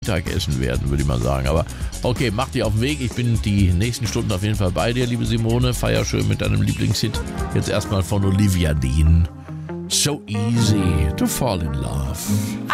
Mittagessen werden, würde ich mal sagen. Aber okay, mach dich auf den Weg. Ich bin die nächsten Stunden auf jeden Fall bei dir, liebe Simone. Feier schön mit deinem Lieblingshit. Jetzt erstmal von Olivia Dean. So easy to fall in love.